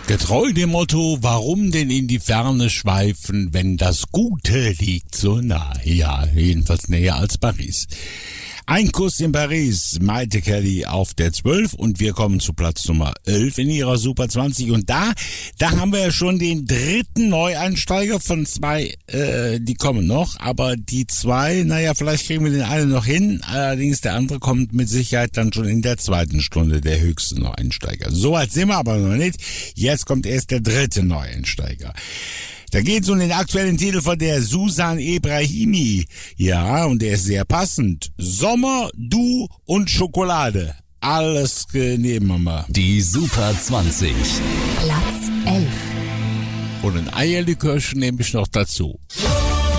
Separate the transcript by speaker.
Speaker 1: Getreu dem Motto, warum denn in die Ferne schweifen, wenn das Gute liegt so nah? Ja, jedenfalls näher als Paris. Ein Kuss in Paris, Maite Kelly auf der 12 und wir kommen zu Platz Nummer 11 in ihrer Super 20 und da haben wir ja schon den dritten Neueinsteiger von zwei, die kommen noch, aber die zwei, vielleicht kriegen wir den einen noch hin, allerdings der andere kommt mit Sicherheit dann schon in der zweiten Stunde, der höchste Neueinsteiger. So weit sind wir aber noch nicht, jetzt kommt erst der dritte Neueinsteiger. Da geht's um den aktuellen Titel von der Susan Ebrahimi. Ja, und der ist sehr passend. Sommer, du und Schokolade. Alles nehmen wir mal.
Speaker 2: Die Super 20.
Speaker 3: Platz 11.
Speaker 1: Und ein Eierlikörchen nehme ich noch dazu.